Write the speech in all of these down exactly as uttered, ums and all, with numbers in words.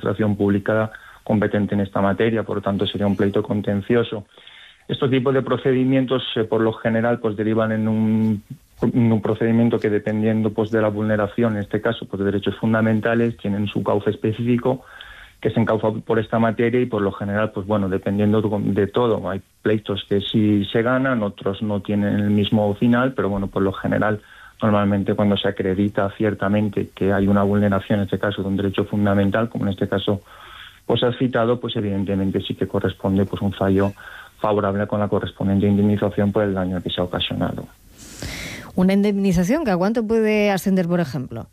administración pública competente en esta materia, por lo tanto sería un pleito contencioso. Estos tipos de procedimientos, eh, por lo general, pues derivan en un, en un procedimiento que, dependiendo pues de la vulneración, en este caso pues de derechos fundamentales, tienen su cauce específico que se encauza por esta materia y, por lo general, pues bueno, dependiendo de todo, hay pleitos que sí se ganan, otros no tienen el mismo final, pero bueno, por lo general, normalmente cuando se acredita ciertamente que hay una vulneración, en este caso de un derecho fundamental, como en este caso pues has citado, pues evidentemente sí que corresponde pues un fallo favorable con la correspondiente indemnización por el daño que se ha ocasionado. ¿Una indemnización que a cuánto puede ascender, por ejemplo?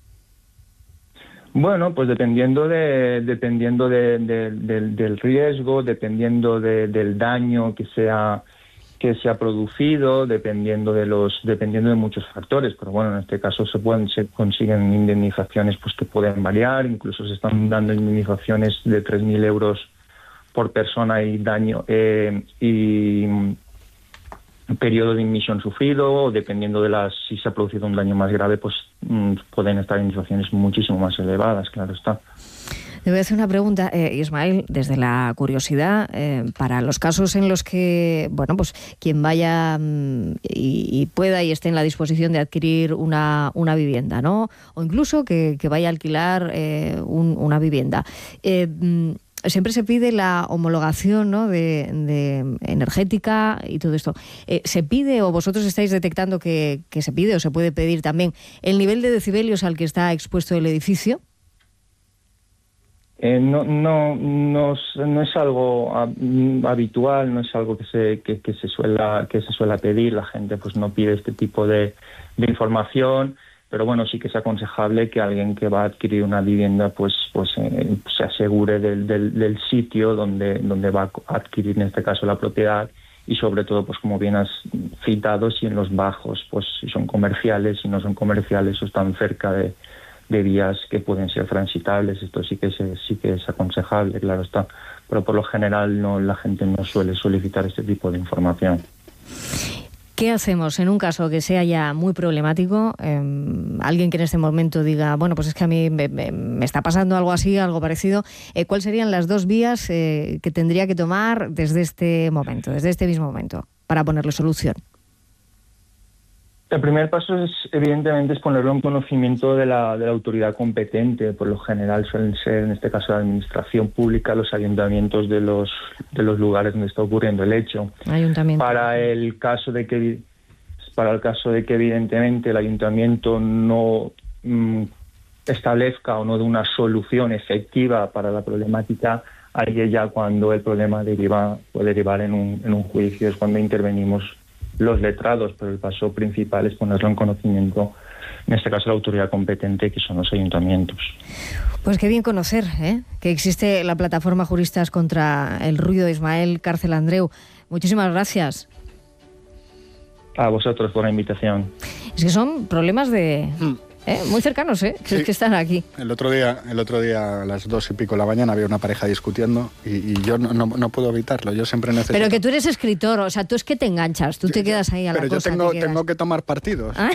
Bueno, pues dependiendo de, dependiendo de, de, de, del riesgo, dependiendo de, del daño que sea que se ha producido, dependiendo de los, dependiendo de muchos factores. Pero bueno, en este caso se pueden, se consiguen indemnizaciones pues que pueden variar, incluso se están dando indemnizaciones de tres mil euros por persona y daño eh, y periodo de inmisión sufrido, dependiendo de las si se ha producido un daño más grave, pues mmm, pueden estar indemnizaciones muchísimo más elevadas, claro está. Te voy a hacer una pregunta, eh, Ismael, desde la curiosidad, eh, para los casos en los que, bueno, pues quien vaya mmm, y, y pueda y esté en la disposición de adquirir una, una vivienda, ¿no? O incluso que, que vaya a alquilar eh, un, una vivienda. Eh, mmm, Siempre se pide la homologación, ¿no?, de, de energética y todo esto. Eh, ¿Se pide, o vosotros estáis detectando que, que se pide o se puede pedir también, el nivel de decibelios al que está expuesto el edificio? Eh, no, no, no, no es algo habitual, no es algo que se que, que se suela que se suela pedir. La gente pues no pide este tipo de, de información. Pero bueno, sí que es aconsejable que alguien que va a adquirir una vivienda pues pues eh, se asegure del, del, del sitio donde donde va a adquirir, en este caso, la propiedad, y sobre todo, pues como bien has citado, si en los bajos, pues si son comerciales, si no son comerciales o están cerca de, de vías que pueden ser transitables. Esto sí que es, sí que es aconsejable, claro está. Pero por lo general no, la gente no suele solicitar este tipo de información. ¿Qué hacemos en un caso que sea ya muy problemático? Eh, alguien que en este momento diga, bueno, pues es que a mí me, me, me está pasando algo así, algo parecido. Eh, ¿Cuáles serían las dos vías eh, que tendría que tomar desde este momento, desde este mismo momento, para ponerle solución? El primer paso es, evidentemente, es ponerlo en conocimiento de la, de la autoridad competente. Por lo general suelen ser, en este caso, la administración pública, los ayuntamientos de los de los lugares donde está ocurriendo el hecho. Ayuntamiento. Para el caso de que, para el caso de que evidentemente el ayuntamiento no mm, establezca o no dé una solución efectiva para la problemática, ahí es ya cuando el problema deriva, puede derivar en un, en un juicio, es cuando intervenimos los letrados, pero el paso principal es ponerlo en conocimiento, en este caso la autoridad competente, que son los ayuntamientos. Pues qué bien conocer, ¿eh?, que existe la plataforma Juristas contra el Ruido. Ismael Cárcel Andreu, muchísimas gracias. A vosotros por la invitación. Es que son problemas de... Hmm. ¿Eh? Muy cercanos, ¿eh? Sí. Es que están aquí. El otro día, el otro día a las dos y pico de la mañana había una pareja discutiendo y, y yo no, no, no puedo evitarlo. Yo siempre necesito... Pero que tú eres escritor, o sea, tú es que te enganchas, tú te quedas ahí a la cosa. Pero yo tengo que, tengo que tomar partidos. ¿Ah?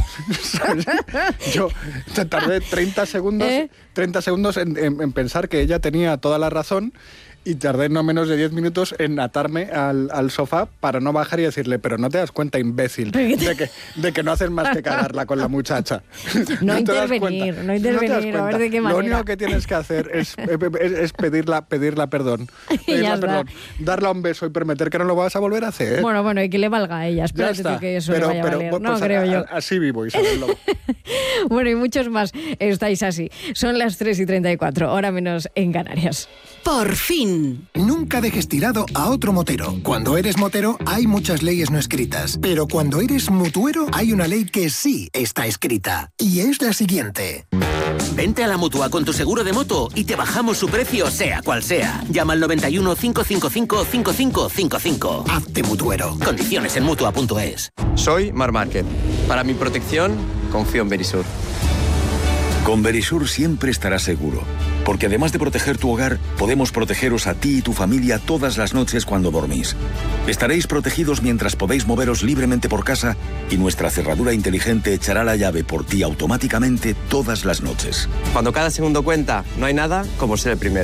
Yo te tardé treinta segundos, ¿Eh? treinta segundos en, en, en pensar que ella tenía toda la razón. Y tardé no menos de diez minutos en atarme al, al sofá para no bajar y decirle, pero no te das cuenta, imbécil, de que, de que no haces más que cagarla con la muchacha. No, no intervenir, no intervenir, no a ver de qué manera. Lo único que tienes que hacer es, es, es pedirla, pedirla perdón. Pedirla perdón. Darle un beso y permitir que no lo vas a volver a hacer. Bueno, bueno, y que le valga a ella. Espérate tú que eso pero, le vaya pero, a valer. Pues, no, pues, creo a, yo. Así vivo, Isabel. Bueno, y muchos más estáis así. Son las tres y treinta y cuatro, hora menos en Canarias. Por fin. Nunca dejes tirado a otro motero. Cuando eres motero hay muchas leyes no escritas, pero cuando eres mutuero hay una ley que sí está escrita. Y es la siguiente. Vente a la Mutua con tu seguro de moto y te bajamos su precio sea cual sea. Llama al noventa y uno, cinco cinco cinco, cinco cinco cinco cinco. Hazte mutuero. Condiciones en mutua punto es. Soy Mar Márquez. Para mi protección, confío en Verisur. Con Verisur siempre estarás seguro, porque además de proteger tu hogar, podemos protegeros a ti y tu familia todas las noches cuando dormís. Estaréis protegidos mientras podéis moveros libremente por casa y nuestra cerradura inteligente echará la llave por ti automáticamente todas las noches. Cuando cada segundo cuenta, no hay nada como ser el primero.